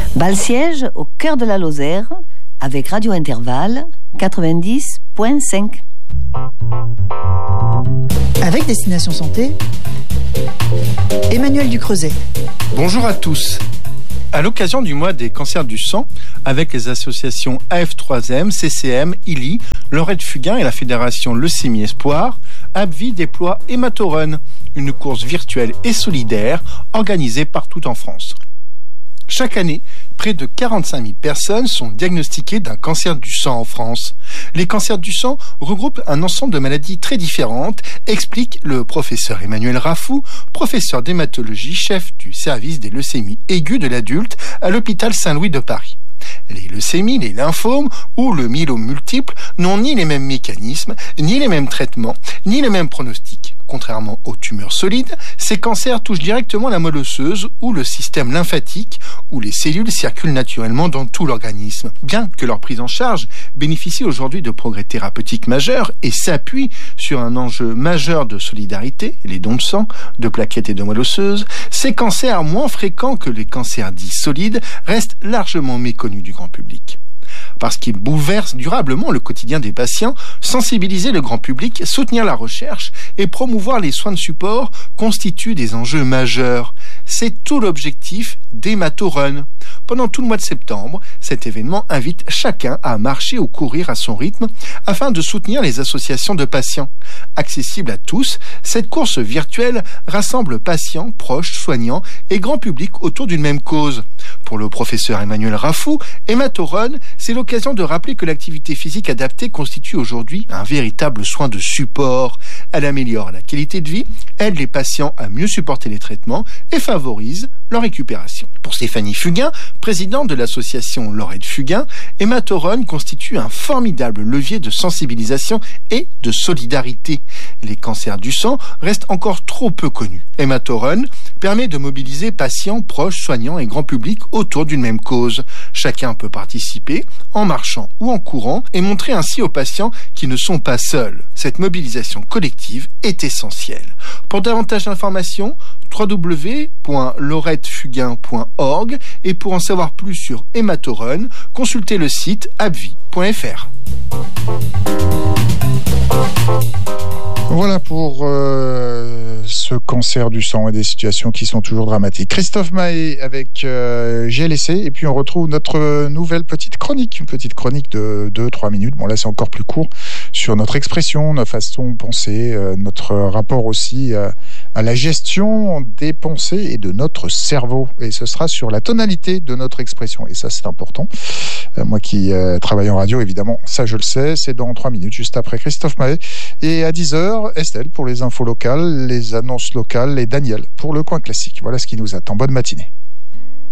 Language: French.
Bal-Siège, au cœur de la Lozère, avec Radio Intervalle 90.5. Avec Destination Santé, Emmanuel Ducreuset. Bonjour à tous. À l'occasion du mois des cancers du sang, avec les associations AF3M, CCM, ILI, Laurette Fugain et la fédération Leucémie Espoir, AbbVie déploie Hématorun, une course virtuelle et solidaire organisée partout en France. Chaque année, près de 45 000 personnes sont diagnostiquées d'un cancer du sang en France. Les cancers du sang regroupent un ensemble de maladies très différentes, explique le professeur Emmanuel Raffou, professeur d'hématologie, chef du service des leucémies aiguës de l'adulte à l'hôpital Saint-Louis de Paris. Les leucémies, les lymphomes ou le myélome multiple n'ont ni les mêmes mécanismes, ni les mêmes traitements, ni les mêmes pronostics. Contrairement aux tumeurs solides, ces cancers touchent directement la moelle osseuse ou le système lymphatique, où les cellules circulent naturellement dans tout l'organisme. Bien que leur prise en charge bénéficie aujourd'hui de progrès thérapeutiques majeurs et s'appuie sur un enjeu majeur de solidarité, les dons de sang, de plaquettes et de moelle osseuse, ces cancers moins fréquents que les cancers dits solides restent largement méconnus du grand public. Parce qu'ils bouleversent durablement le quotidien des patients, sensibiliser le grand public, soutenir la recherche et promouvoir les soins de support constituent des enjeux majeurs. C'est tout l'objectif d'Hématorun. Pendant tout le mois de septembre, cet événement invite chacun à marcher ou courir à son rythme afin de soutenir les associations de patients. Accessible à tous, cette course virtuelle rassemble patients, proches, soignants et grand public autour d'une même cause. Pour le professeur Emmanuel Raffou, Hématorun, c'est l'occasion de rappeler que l'activité physique adaptée constitue aujourd'hui un véritable soin de support. Elle améliore la qualité de vie, aide les patients à mieux supporter les traitements et favorise leur récupération. Pour Stéphanie Fugain, présidente de l'association Laurette Fugain, Hématorun constitue un formidable levier de sensibilisation et de solidarité. Les cancers du sang restent encore trop peu connus. Hématorun permet de mobiliser patients, proches, soignants et grand public autour d'une même cause. Chacun peut participer en marchant ou en courant et montrer ainsi aux patients qu'ils ne sont pas seuls. Cette mobilisation collective est essentielle. Pour davantage d'informations, www.laurettefugain.org et pour en savoir plus sur Hématorun, consultez le site abbvie.fr. Voilà pour ce cancer du sang et des situations qui sont toujours dramatiques. Christophe Mahé avec GLSC et puis on retrouve notre nouvelle petite chronique, une petite chronique de 2-3 minutes. Bon là c'est encore plus court sur notre expression, notre façon de penser, notre rapport aussi à la gestion des pensées et de notre cerveau. Et ce sera sur la tonalité de notre expression. Et ça c'est important. Moi qui travaille en radio évidemment, ça je le sais, c'est dans 3 minutes juste après Christophe Mahé. Et à 10h, Estelle pour les infos locales, les annonces locales et Daniel pour le coin classique. Voilà ce qui nous attend. Bonne matinée.